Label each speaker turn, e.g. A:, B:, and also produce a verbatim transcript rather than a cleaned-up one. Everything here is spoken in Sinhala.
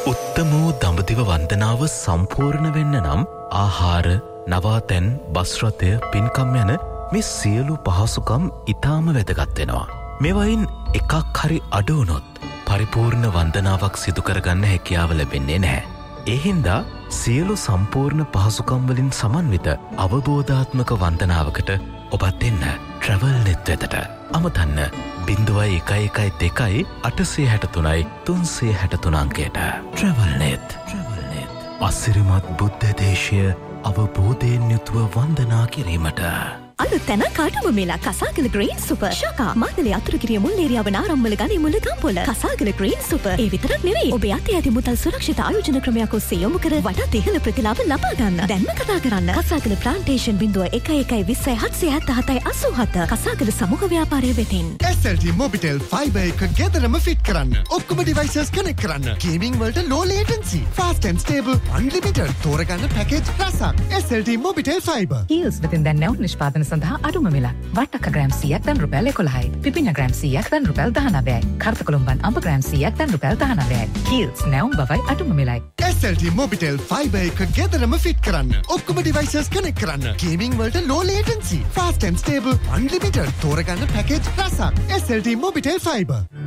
A: උත්තම වූ දඹදිව වන්දනාව සම්පූර්ණ වෙන්න නම් ආහාර, නවාතැන්, බස් රථය, පින්කම් යන මේ සියලු පහසුකම් ඉතාම වැදගත් වෙනවා. මේවයින් එකක් හරි අඩු වුණොත් පරිපූර්ණ වන්දනාවක් සිදු කරගන්න හැකියාව ලැබෙන්නේ නැහැ. ඒ හින්දා සියලු සම්පූර්ණ පහසුකම් වලින් සමන්විත අවබෝධාත්මක වන්දනාවකට ඔබත් එන්න ට්‍රැවල් නෙත් වෙතට. අමතන්න බිංදුවයි එකයි එකයි දෙකයි අටසිය හැට තුනයි තුන්සිය හැට තුන අංකයට. ට්‍රැවල් නෙත්. අසිරිමත් බුද්ධ දේශය අවබෝධයෙන් යුතුව වන්දනා කිරීමට.
B: අලුත් තැන කාටම මේලා කසාගල ග්‍රීන් සුපර් ශකා මාතලේ අතුරුගිරිය මුල් ඒරියාව නාරම්මල ගනි මුල ගම්පොළ කසාගල ග්‍රීන් සුපර්. ඒ විතරක් නෙවෙයි ඔබ යටි යටි මුදල් සුරක්ෂිත ආයෝජන ක්‍රමයක් ඔස්සේ යොමු කර වඩාත් ඉහළ ප්‍රතිලාභ ලබා ගන්න. දැන්ම කතා කරන්න කසාගල ප්ලාන්ටේෂන් බිංදුව එකයි එකයි විස්සයි හත්සිය හැත්තෑ හතයි අසූ හත කසාගල සමූහ ව්‍යාපාරය වෙතින්.
C: S L T Mobitel fibre එක ගෙදරම ෆිට කරන්න. ඔක්කොම ඩිවයිසස් කනෙක්ට් කරන්න. ගේමින් වලට low latency, fast and stable, unlimited තෝරගන්න පැකේජ් රසක්. S L T Mobitel fibre.
D: Heels within the now නිෂ්පාදන සඳහා අඩුම මිල. වට්ටක ග්‍රෑම් සීයක් දැන් රුපියල් එකොළහයි. පිපිඤ්ඤ ග්‍රෑම් සීයක් දැන් රුපියල් දහනවයයි. කර්තකොළුම්බන් අඹ ග්‍රෑම් සීයක් දැන් රුපියල් දහනවයයි. Heels නැවුම් බවයි අඩුම මිලයි.
C: S L T Mobitel fibre එක ගෙදරම ෆිට කරන්න. ඔක්කොම ඩිවයිසස් කනෙක්ට් කරන්න. ගේමින් වලට low latency, fast and stable, unlimited තෝරගන්න පැකේජ් රසක්. S L T Mobitel fibre.